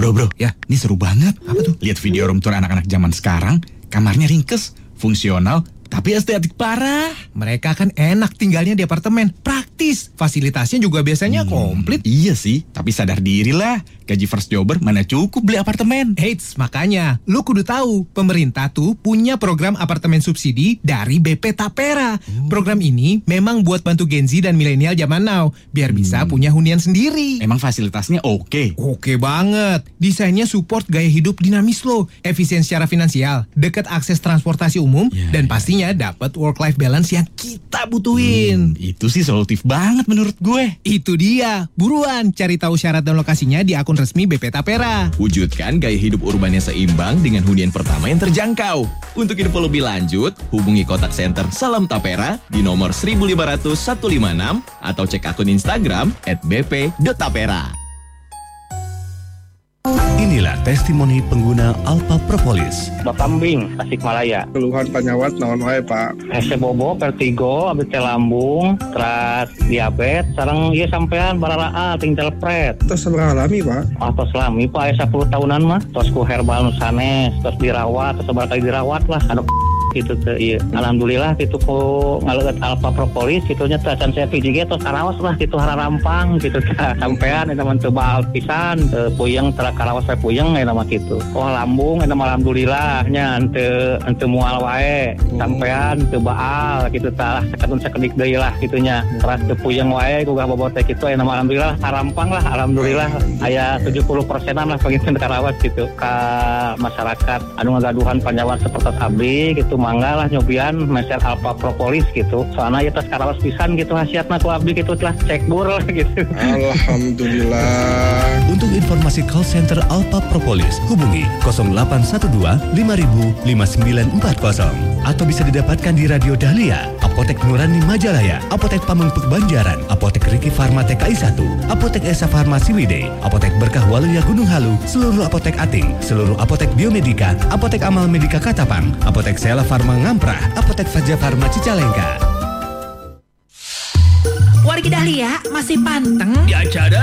Bro, Ya. ini seru banget. Apa tuh? Lihat video room tour anak-anak zaman sekarang, kamarnya ringkes, fungsional, tapi estetik parah. Mereka kan enak tinggalnya di apartemen, praktis. Fasilitasnya juga biasanya komplit. Iya sih, tapi sadar diri lah. Gaji first jobber mana cukup beli apartemen. Eits, makanya lu kudu tahu, pemerintah tuh punya program apartemen subsidi dari BP Tapera. Program ini memang buat bantu Gen Z dan milenial zaman now, biar bisa punya hunian sendiri. Emang fasilitasnya oke. Oke banget. Desainnya support gaya hidup dinamis lo, efisien secara finansial, dekat akses transportasi umum, dan pastinya dapat work-life balance yang kita butuhin. Itu sih solutif banget menurut gue. Itu dia. Buruan cari tahu syarat dan lokasinya di akun resmi BP Tapera. Wujudkan gaya hidup urban yang seimbang dengan hunian pertama yang terjangkau. Untuk info lebih lanjut, hubungi kontak center Salam Tapera di nomor 1500156 atau cek akun Instagram @bp.tapera. Inilah testimoni pengguna Alpha Propolis. Bakambing, Tasikmalaya. Keluhan penyawat naon wae Pak? Hese bobo, vertigo, abis teh lambung, teras diabetes, sareng ieu sampean bararaal tinggal pret. Terus seberapa lami Pak? Atos lami Pak, aya 10 tahunan mah. Tos ku herbal nu sanes, tos dirawat, tos seberapa kali dirawat lah. Anu gitu teh ieu. Alhamdulillah kitu ku ngaleueut Alpha Propolis kitunya teh can saya piji ge tos karaos lah kitu hararampang kitu teh. Sampean eta mah teu baal pisan, teu puyeng tara karaos we puyeng eta mah kitu. Oh lambung eta mah alhamdulillah nya henteu moal wae. Sampean teu baal kitu tah sakadun sakedik deui lah kitunya. Teras teu puyeng wae gugah bobot teh kitu aya mah alhamdulillah harampang lah alhamdulillah aya 70%-an lah pangintun karawat gitu ka masyarakat anu ngagaduhan panjawat seperti abdi gitu mangga lah nyobian meser Alpha Propolis gitu. Soalnya ya tas karawas pisan gitu hasiatna ku abdi gitu telah cek bur lah gitu. Alhamdulillah. Untuk informasi call center Alpha Propolis, hubungi 0812 5000 5940 atau bisa didapatkan di Radio Dahlia, Apotek Nurani Majalaya, Apotek Pamengpeuk Banjaran, Apotek Riki Farma TKI 1, Apotek Esa Farma Siwide, Apotek Berkah Waluya Gunung Halu, seluruh apotek Ating, seluruh apotek Biomedika, Apotek Amal Medika Katapang, Apotek Sela Farma Ngamprah, Apotek Faja Farma Cicalengka. Wargi Dahlia masih panteng Di acara